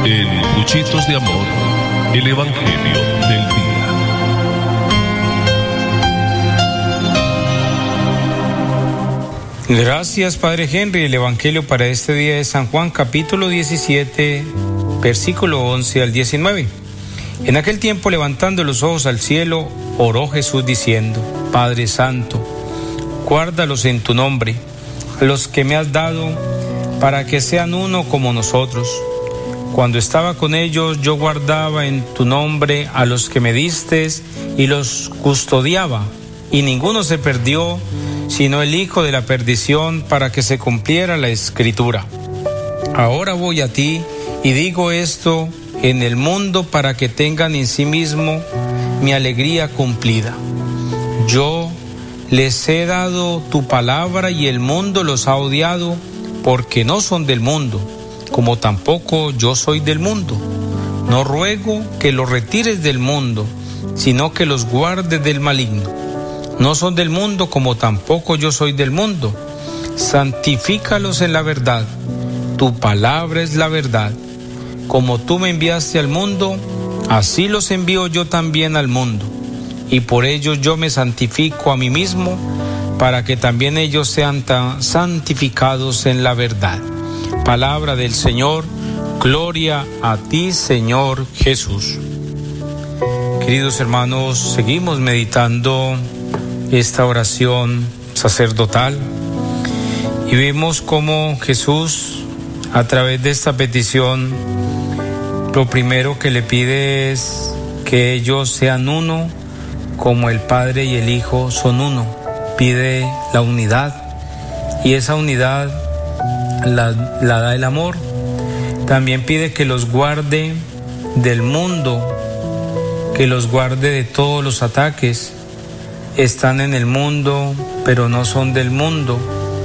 En Cuchitos de Amor, el Evangelio del Día. Gracias, Padre Henry. El Evangelio para este día es San Juan, capítulo 17, versículo 11 al 19. En aquel tiempo, levantando los ojos al cielo, oró Jesús diciendo: Padre Santo, guárdalos en tu nombre, a los que me has dado, para que sean uno como nosotros. Cuando estaba con ellos, yo guardaba en tu nombre a los que me distes y los custodiaba, y ninguno se perdió, sino el hijo de la perdición, para que se cumpliera la Escritura. Ahora voy a ti y digo esto en el mundo para que tengan en sí mismo mi alegría cumplida. Yo les he dado tu palabra y el mundo los ha odiado porque no son del mundo, como tampoco yo soy del mundo. No ruego que los retires del mundo, sino que los guardes del maligno. No son del mundo como tampoco yo soy del mundo. Santifícalos en la verdad. Tu palabra es la verdad. Como tú me enviaste al mundo, así los envío yo también al mundo. Y por ello yo me santifico a mí mismo, para que también ellos sean santificados en la verdad. Palabra del Señor. Gloria a ti, Señor Jesús. Queridos hermanos, seguimos meditando esta oración sacerdotal y vemos cómo Jesús, a través de esta petición, lo primero que le pide es que ellos sean uno, como el Padre y el Hijo son uno. Pide la unidad, y esa unidad la da el amor. También pide que los guarde del mundo, que los guarde de todos los ataques. Están en el mundo, pero no son del mundo.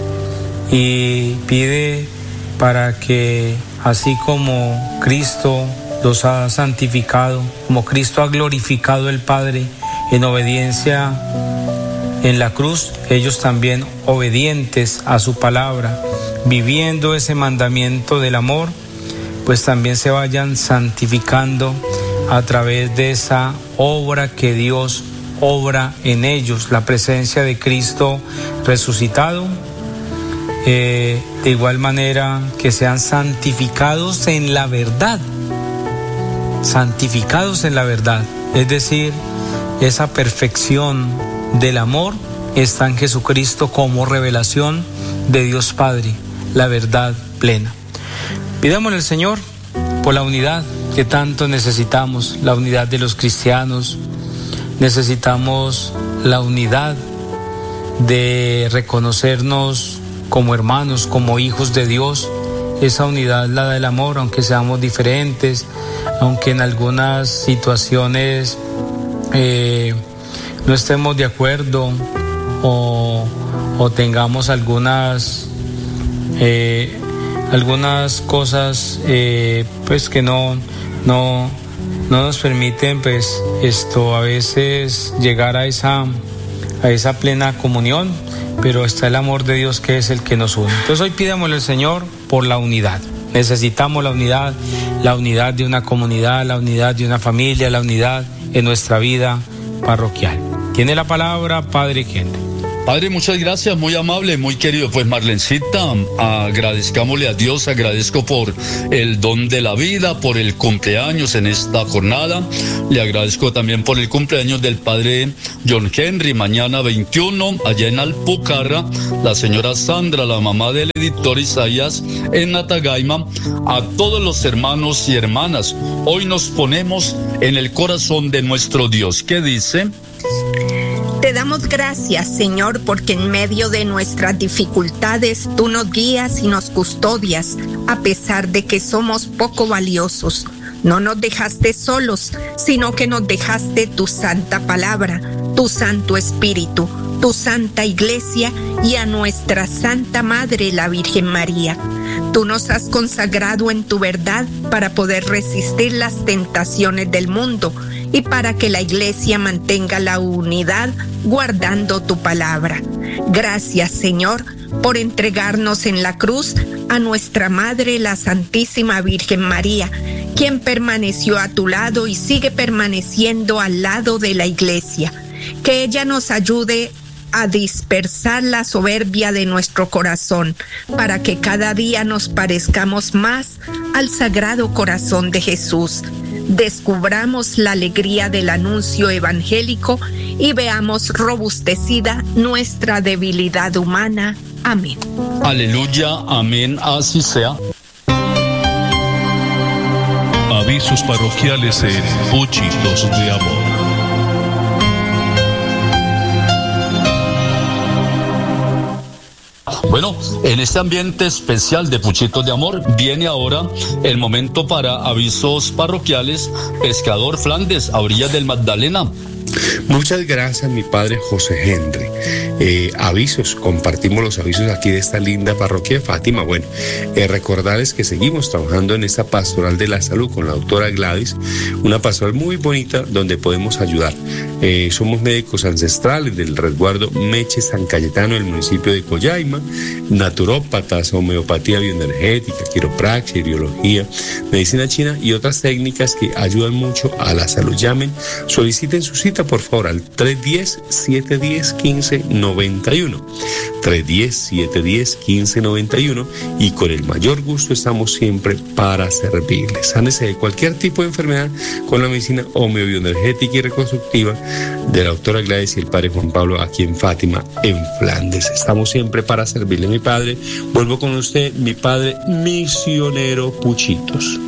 Y pide para que, así como Cristo los ha santificado, como Cristo ha glorificado al Padre en obediencia en la cruz, ellos también, obedientes a su palabra, viviendo ese mandamiento del amor, pues también se vayan santificando a través de esa obra que Dios obra en ellos, la presencia de Cristo resucitado. De igual manera que sean santificados en la verdad, santificados en la verdad, es decir, esa perfección del amor está en Jesucristo como revelación de Dios Padre, la verdad plena. Pidámosle al Señor por la unidad que tanto necesitamos, la unidad de los cristianos. Necesitamos la unidad de reconocernos como hermanos, como hijos de Dios. Esa unidad la da el amor, aunque seamos diferentes, aunque en algunas situaciones no estemos de acuerdo o tengamos algunas cosas pues que no nos permiten pues a veces llegar a esa plena comunión, pero está el amor de Dios que es el que nos une. Entonces hoy pidámosle al Señor por la unidad. Necesitamos la unidad de una comunidad, la unidad de una familia, la unidad en nuestra vida parroquial. Tiene la palabra Padre Henry. Padre, muchas gracias, muy amable, muy querido. Pues Marlencita, agradezcámosle a Dios, agradezco por el don de la vida, por el cumpleaños en esta jornada. Le agradezco también por el cumpleaños del Padre John Henry, mañana 21, allá en Alpucarra, la señora Sandra, la mamá del editor Isaías, en Natagaima. A todos los hermanos y hermanas, hoy nos ponemos en el corazón de nuestro Dios. ¿Qué dice? Te damos gracias, Señor, porque en medio de nuestras dificultades tú nos guías y nos custodias, a pesar de que somos poco valiosos. No nos dejaste solos, sino que nos dejaste tu santa palabra, tu Santo Espíritu, tu Santa Iglesia y a nuestra Santa Madre, la Virgen María. Tú nos has consagrado en tu verdad para poder resistir las tentaciones del mundo y para que la Iglesia mantenga la unidad guardando tu palabra. Gracias, Señor, por entregarnos en la cruz a nuestra Madre, la Santísima Virgen María, quien permaneció a tu lado y sigue permaneciendo al lado de la Iglesia. Que ella nos ayude a dispersar la soberbia de nuestro corazón, para que cada día nos parezcamos más al Sagrado Corazón de Jesús. Descubramos la alegría del anuncio evangélico y veamos robustecida nuestra debilidad humana. Amén. Aleluya, amén, así sea. Avisos parroquiales en Puchitos de Amor. Bueno, en este ambiente especial de Puchitos de Amor viene ahora el momento para avisos parroquiales. Pescador Flandes, a orillas del Magdalena. Muchas gracias, mi padre José Henry. Avisos, compartimos los avisos aquí de esta linda parroquia de Fátima. Bueno, recordarles que seguimos trabajando en esta pastoral de la salud con la doctora Gladys, una pastoral muy bonita donde podemos ayudar. Somos médicos ancestrales del resguardo Meche San Cayetano del municipio de Collaima, naturópatas, homeopatía bioenergética, quiropraxia, iriología, medicina china y otras técnicas que ayudan mucho a la salud. Llamen, soliciten su cita por favor al 310-710-1591, 310-710-1591, y con el mayor gusto estamos siempre para servirles. Sánese de cualquier tipo de enfermedad con la medicina homeobioenergética y reconstructiva de la doctora Gladys y el padre Juan Pablo aquí en Fátima, en Flandes. Estamos siempre para servirle, mi padre. Vuelvo con usted, mi padre misionero Puchitos.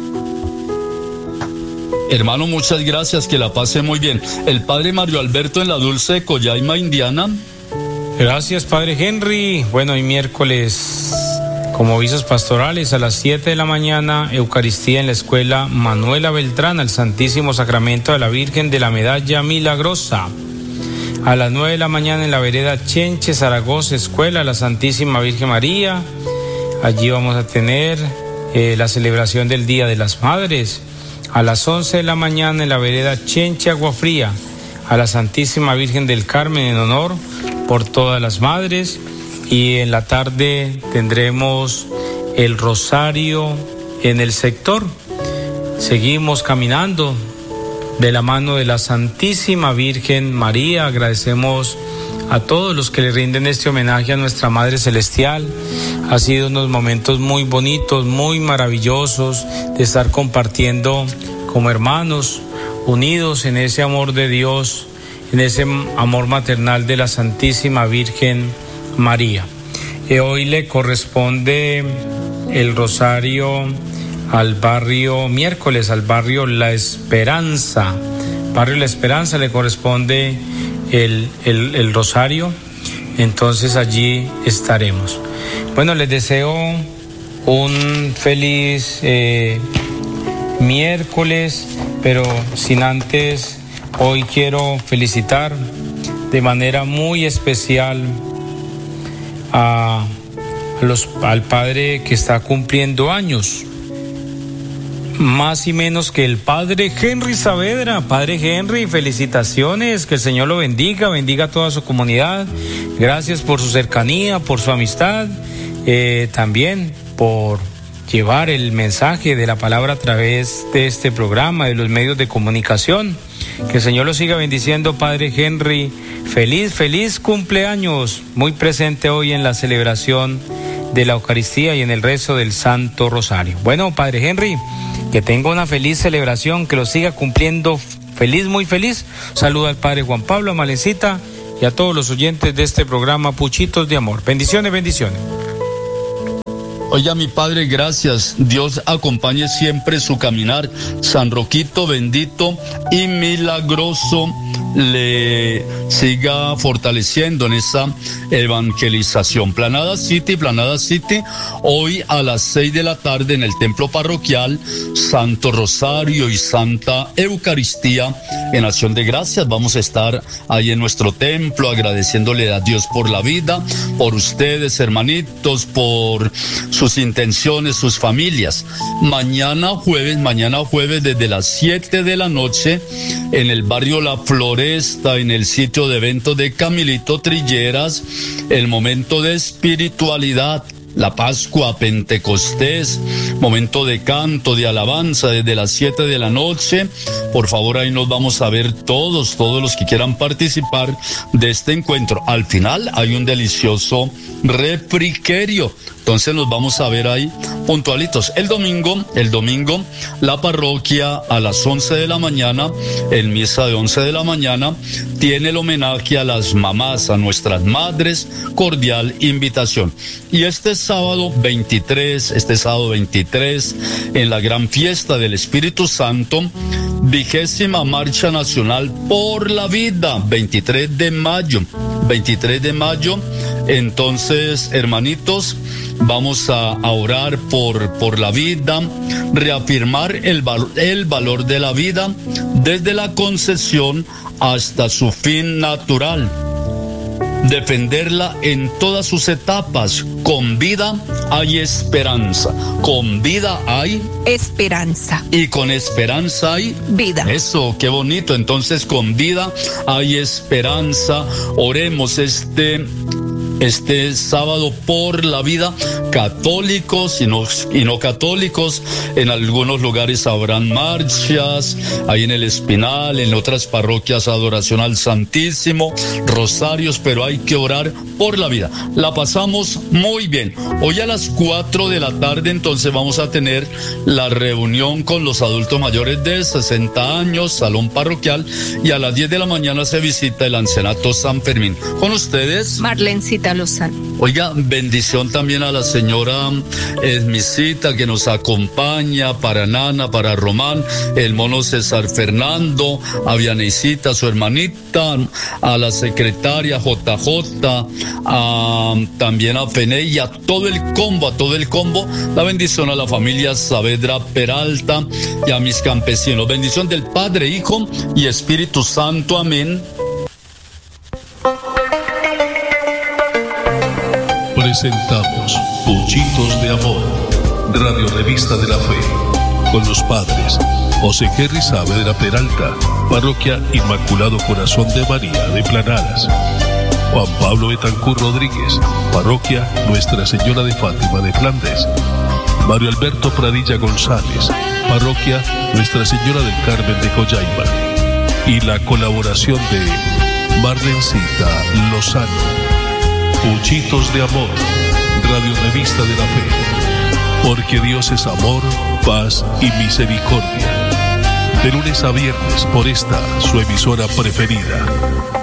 Hermano, muchas gracias, que la pase muy bien. El padre Mario Alberto en la Dulce de Collaima, Indiana. Gracias, padre Henry. Bueno, hoy miércoles, como avisos pastorales, a las 7 de la mañana, Eucaristía en la escuela Manuela Beltrán al Santísimo Sacramento de la Virgen de la Medalla Milagrosa. A las 9 de la mañana en la vereda Chenche, Zaragoza, escuela la Santísima Virgen María. Allí vamos a tener la celebración del Día de las Madres. A las 11 de la mañana en la vereda Chenche, Agua Fría, a la Santísima Virgen del Carmen en honor por todas las madres. Y en la tarde tendremos el rosario en el sector. Seguimos caminando de la mano de la Santísima Virgen María. Agradecemos a todos los que le rinden este homenaje a nuestra Madre Celestial. Ha sido unos momentos muy bonitos, muy maravillosos de estar compartiendo como hermanos, unidos en ese amor de Dios, en ese amor maternal de la Santísima Virgen María. Hoy le corresponde el rosario al barrio miércoles, al barrio La Esperanza. Barrio La Esperanza le corresponde el rosario, entonces allí estaremos. Bueno, les deseo un feliz miércoles, pero sin antes, hoy quiero felicitar de manera muy especial al padre que está cumpliendo años, más y menos que el padre Henry Saavedra. Padre Henry, felicitaciones, que el Señor lo bendiga, bendiga a toda su comunidad. Gracias por su cercanía, por su amistad, también por llevar el mensaje de la palabra a través de este programa, de los medios de comunicación. Que el Señor lo siga bendiciendo, padre Henry. Feliz cumpleaños, muy presente hoy en la celebración de la Eucaristía y en el rezo del Santo Rosario. Bueno, padre Henry, que tenga una feliz celebración, que lo siga cumpliendo feliz, muy feliz. Saluda al padre Juan Pablo, a Malencita y a todos los oyentes de este programa Puchitos de Amor. Bendiciones. Oiga, mi padre, gracias. Dios acompañe siempre su caminar. San Roquito bendito y milagroso le siga fortaleciendo en esa evangelización. Planada City, hoy a las 6 de la tarde en el templo parroquial, Santo Rosario y Santa Eucaristía en acción de gracias. Vamos a estar ahí en nuestro templo agradeciéndole a Dios por la vida, por ustedes, hermanitos, por sus intenciones, sus familias. Mañana jueves desde las 7 de la noche en el barrio La Floresta, en el sitio de eventos de Camilito Trilleras, el momento de espiritualidad, la Pascua, Pentecostés, momento de canto, de alabanza desde las 7 de la noche. Por favor, ahí nos vamos a ver todos los que quieran participar de este encuentro. Al final hay un delicioso refrigerio. Entonces nos vamos a ver ahí puntualitos. El domingo, la parroquia a las 11 de la mañana, en misa de 11 de la mañana, tiene el homenaje a las mamás, a nuestras madres, cordial invitación. Y este sábado 23, en la gran fiesta del Espíritu Santo, 20ª Marcha Nacional por la Vida, 23 de mayo. Entonces, hermanitos, vamos a orar por la vida, reafirmar el valor de la vida desde la concepción hasta su fin natural. Defenderla en todas sus etapas. Con vida hay esperanza. Con vida hay esperanza. Y con esperanza hay vida. Eso, qué bonito. Entonces, con vida hay esperanza. Oremos este sábado por la vida, católicos y no católicos. En algunos lugares habrán marchas, ahí en el Espinal, en otras parroquias adoración al Santísimo, rosarios, pero hay que orar por la vida. La pasamos muy bien. Hoy a las 4 de la tarde entonces vamos a tener la reunión con los adultos mayores de 60 años, salón parroquial, y a las 10 de la mañana se visita el ancianato San Fermín. Con ustedes, Marlencita Lozano. Oiga, bendición también a la señora Esmicita que nos acompaña, para Nana, para Román, el mono César Fernando, a Vianeycita, su hermanita, a la secretaria JJ, también a Fene y a todo el combo, la bendición a la familia Saavedra Peralta y a mis campesinos. Bendición del Padre, Hijo y Espíritu Santo. Amén. Presentamos Puchitos de Amor, Radio Revista de la Fe, con los padres José Henry Saavedra Peralta, Parroquia Inmaculado Corazón de María de Planadas; Juan Pablo Betancur Rodríguez, Parroquia Nuestra Señora de Fátima de Flandes; Mario Alberto Pradilla González, Parroquia Nuestra Señora del Carmen de Coyaima; y la colaboración de Marlencita Lozano. Puchitos de Amor, Radio Revista de la Fe, porque Dios es amor, paz y misericordia. De lunes a viernes por esta, su emisora preferida.